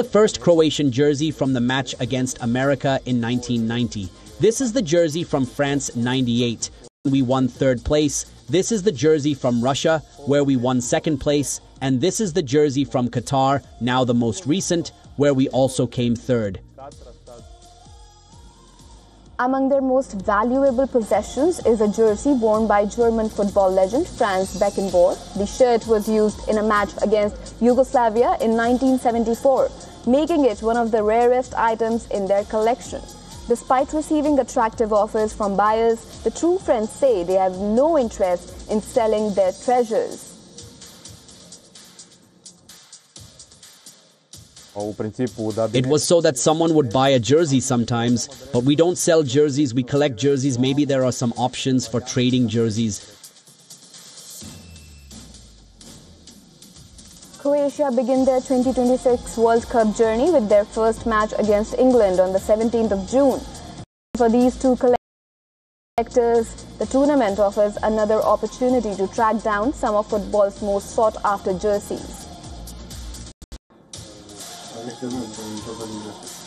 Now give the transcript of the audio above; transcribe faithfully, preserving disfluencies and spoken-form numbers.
first Croatian jersey from the match against America in nineteen ninety. This is the jersey from France ninety-eight. We won third place. This is the jersey from Russia, where we won second place. And this is the jersey from Qatar, now the most recent, where we also came third. Among their most valuable possessions is a jersey worn by German football legend Franz Beckenbauer. The shirt was used in a match against Yugoslavia in nineteen seventy-four, making it one of the rarest items in their collection. Despite receiving attractive offers from buyers, the true friends say they have no interest in selling their treasures. It was so that someone would buy a jersey sometimes, but we don't sell jerseys, we collect jerseys. Maybe there are some options for trading jerseys. Croatia begin their twenty twenty-six World Cup journey with their first match against England on the seventeenth of June. For these two collectors, the tournament offers another opportunity to track down some of football's most sought-after jerseys.